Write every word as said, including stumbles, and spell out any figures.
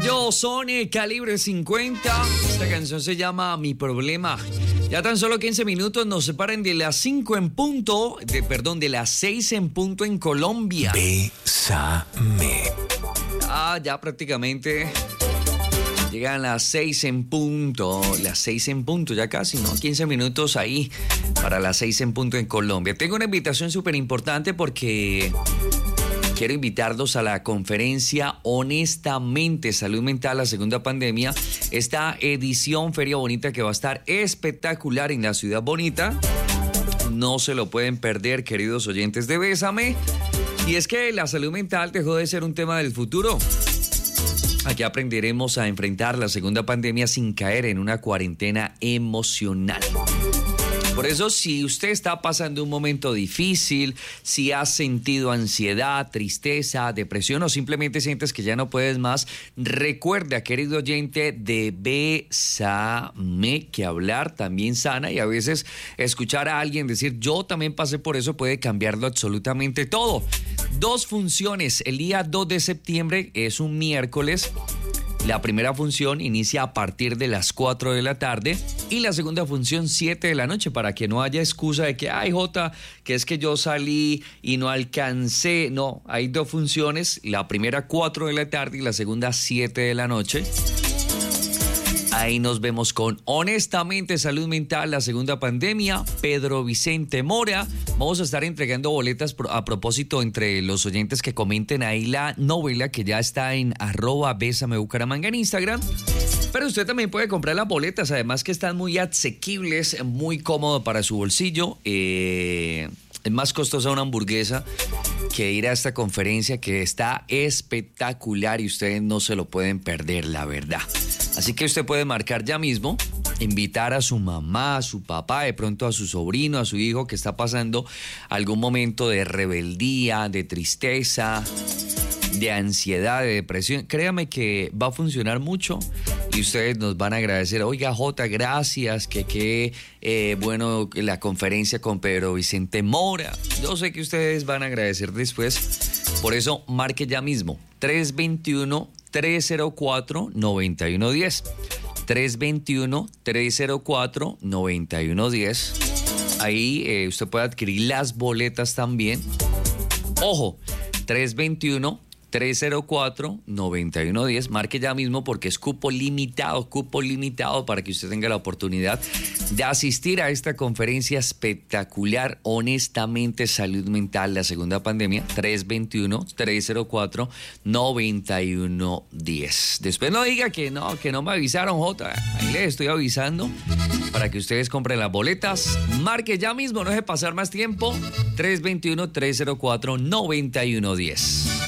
Ellos son eh, Calibre cincuenta. Esta canción se llama Mi Problema. Ya tan solo quince minutos nos separan de las cinco en punto, de, perdón, de las seis en punto en Colombia. Bésame. Ah, ya prácticamente llegan las seis en punto, las seis en punto, ya casi, ¿no? quince minutos ahí para las seis en punto en Colombia. Tengo una invitación súper importante porque quiero invitarlos a la conferencia Honestamente Salud Mental, la segunda pandemia. Esta edición Feria Bonita que va a estar espectacular en la Ciudad Bonita. No se lo pueden perder, queridos oyentes de Bésame. Y es que la salud mental dejó de ser un tema del futuro. Aquí aprenderemos a enfrentar la segunda pandemia sin caer en una cuarentena emocional. Por eso, si usted está pasando un momento difícil, si has sentido ansiedad, tristeza, depresión o simplemente sientes que ya no puedes más, recuerda, querido oyente de Bésame, que hablar también sana, y a veces escuchar a alguien decir yo también pasé por eso puede cambiarlo absolutamente todo. Dos funciones, el día dos de septiembre es un miércoles. La primera función inicia a partir de las cuatro de la tarde y la segunda función siete de la noche, para que no haya excusa de que, ay, Jota, que es que yo salí y no alcancé. No, hay dos funciones, la primera cuatro de la tarde y la segunda siete de la noche. Ahí nos vemos con Honestamente Salud Mental, la segunda pandemia, Pedro Vicente Mora. Vamos a estar entregando boletas a propósito entre los oyentes que comenten ahí la novela que ya está en arroba Bésame Bucaramanga en Instagram. Pero usted también puede comprar las boletas, además que están muy asequibles, muy cómodo para su bolsillo. Eh, es más costosa una hamburguesa que ir a esta conferencia que está espectacular y ustedes no se lo pueden perder, la verdad. Así que usted puede marcar ya mismo, invitar a su mamá, a su papá, de pronto a su sobrino, a su hijo que está pasando algún momento de rebeldía, de tristeza, de ansiedad, de depresión. Créame que va a funcionar mucho y ustedes nos van a agradecer. Oiga, Jota, gracias, que qué eh, bueno la conferencia con Pedro Vicente Mora. Yo sé que ustedes van a agradecer después. Por eso, marque ya mismo, tres dos uno, tres cero cuatro, nueve uno uno cero. tres dos uno, tres cero cuatro, nueve uno uno cero. Ahí eh, usted puede adquirir las boletas también. Ojo, tres dos uno, tres cero cuatro, nueve uno uno cero. Marque ya mismo porque es cupo limitado, cupo limitado para que usted tenga la oportunidad de asistir a esta conferencia espectacular, Honestamente Salud Mental, la segunda pandemia, tres dos uno, tres cero cuatro, nueve uno uno cero. Después no diga que no, que no me avisaron, Jota. Ahí les estoy avisando para que ustedes compren las boletas. Marque ya mismo, no deje pasar más tiempo. tres dos uno, tres cero cuatro, nueve uno uno cero.